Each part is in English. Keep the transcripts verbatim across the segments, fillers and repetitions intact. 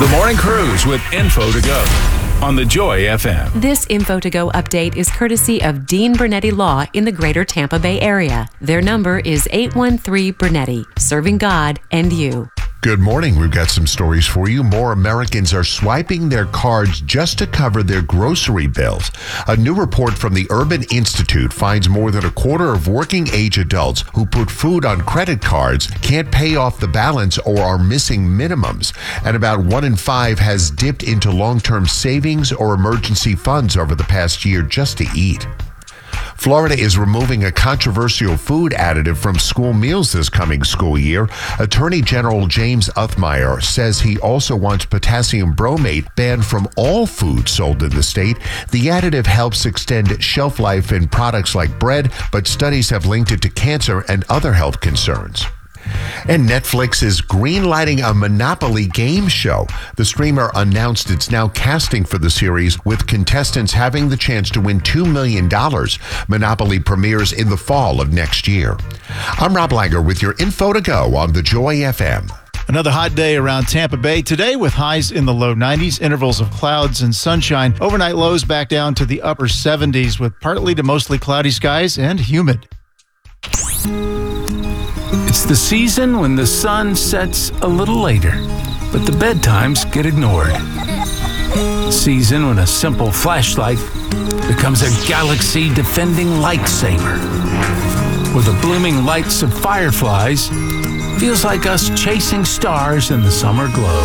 The Morning Cruise with Info to Go on the Joy F M. This Info to Go update is courtesy of Dean Bernetti Law in the greater Tampa Bay area. Their number is eight one three Bernetti, serving God and you. Good morning. We've got some stories for you. More Americans are swiping their cards just to cover their grocery bills. A new report from the Urban Institute finds more than a quarter of working age adults who put food on credit cards can't pay off the balance or are missing minimums. And about one in five has dipped into long-term savings or emergency funds over the past year just to eat. Florida is removing a controversial food additive from school meals this coming school year. Attorney General James Uthmeier says he also wants potassium bromate banned from all food sold in the state. The additive helps extend shelf life in products like bread, but studies have linked it to cancer and other health concerns. And Netflix is greenlighting a Monopoly game show. The streamer announced it's now casting for the series, with contestants having the chance to win two million dollars. Monopoly premieres in the fall of next year. I'm Rob Langer with your Info to Go on the Joy F M. Another hot day around Tampa Bay today with highs in the low nineties, intervals of clouds and sunshine. Overnight lows back down to the upper seventies with partly to mostly cloudy skies and humid. It's the season when the sun sets a little later, but the bedtimes get ignored. Season when a simple flashlight becomes a galaxy-defending lightsaber. Where the blooming lights of fireflies feels like us chasing stars in the summer glow.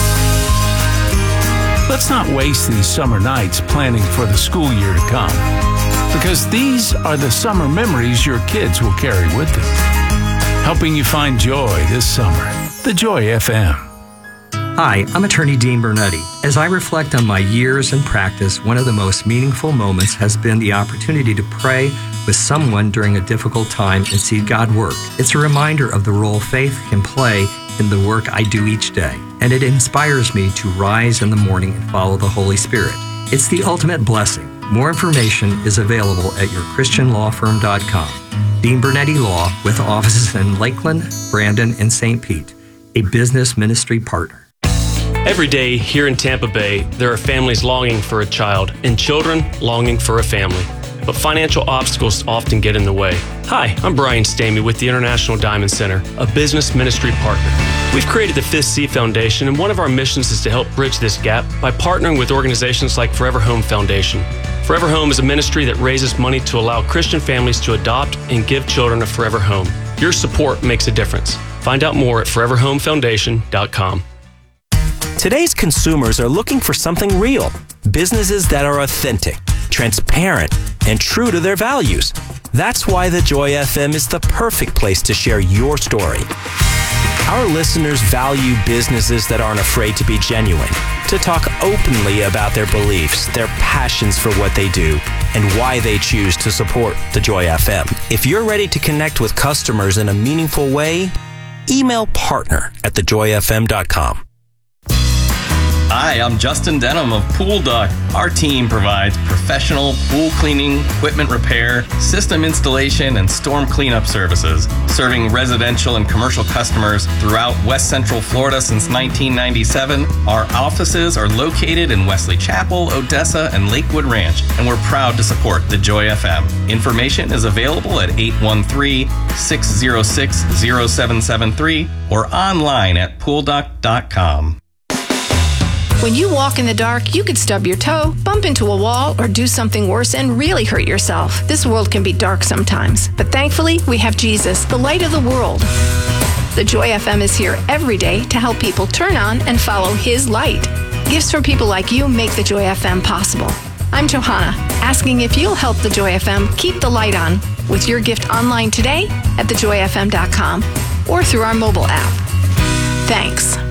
Let's not waste these summer nights planning for the school year to come, because these are the summer memories your kids will carry with them. Helping you find joy this summer. The Joy F M. Hi, I'm Attorney Dean Bernetti. As I reflect on my years in practice, one of the most meaningful moments has been the opportunity to pray with someone during a difficult time and see God work. It's a reminder of the role faith can play in the work I do each day, and it inspires me to rise in the morning and follow the Holy Spirit. It's the ultimate blessing. More information is available at your christian law firm dot com. Dean Bernetti Law, with offices in Lakeland, Brandon, and Saint Pete, a business ministry partner. Every day here in Tampa Bay, there are families longing for a child and children longing for a family. But financial obstacles often get in the way. Hi, I'm Brian Stamey with the International Diamond Center, a business ministry partner. We've created the Fifth C Foundation, and one of our missions is to help bridge this gap by partnering with organizations like Forever Home Foundation. Forever Home is a ministry that raises money to allow Christian families to adopt and give children a forever home. Your support makes a difference. Find out more at forever home foundation dot com. Today's consumers are looking for something real. Businesses that are authentic, transparent, and true to their values. That's why the Joy F M is the perfect place to share your story. Our listeners value businesses that aren't afraid to be genuine, to talk openly about their beliefs, their passions for what they do, and why they choose to support the Joy F M. If you're ready to connect with customers in a meaningful way, email partner at the joy f m dot com. Hi, I'm Justin Denham of Pool Duck. Our team provides professional pool cleaning, equipment repair, system installation, and storm cleanup services, serving residential and commercial customers throughout West Central Florida since nineteen ninety-seven. Our offices are located in Wesley Chapel, Odessa, and Lakewood Ranch, and we're proud to support the Joy F M. Information is available at eight one three, six zero six, zero seven seven three or online at pool duck dot com. When you walk in the dark, you could stub your toe, bump into a wall, or do something worse and really hurt yourself. This world can be dark sometimes, but thankfully, we have Jesus, the light of the world. The Joy F M is here every day to help people turn on and follow His light. Gifts from people like you make the Joy F M possible. I'm Johanna, asking if you'll help the Joy F M keep the light on with your gift online today at the joy f m dot com or through our mobile app. Thanks.